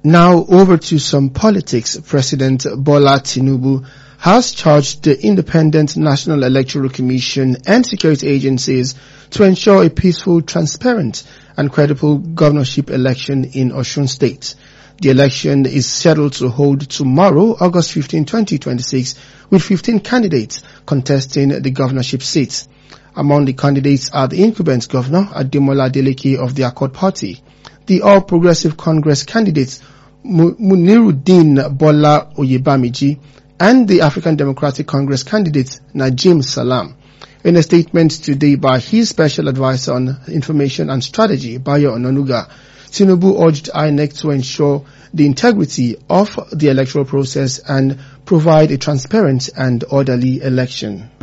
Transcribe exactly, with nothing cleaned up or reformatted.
Now over to some politics. President Bola Tinubu has charged the Independent National Electoral Commission and security agencies to ensure a peaceful, transparent and credible governorship election in Osun State. The election is scheduled to hold tomorrow, August fifteenth, twenty twenty-six, with fifteen candidates contesting the governorship seats. Among the candidates are the incumbent governor, Ademola Adeleke of the Accord Party, the All Progressive Congress candidates, Muniruddin Bola Oyebamiji, and the African Democratic Congress candidate, Najim Salam. In a statement today by his special advisor on information and strategy, Bayo Onanuga, Tinubu urged I N E C to ensure the integrity of the electoral process and provide a transparent and orderly election.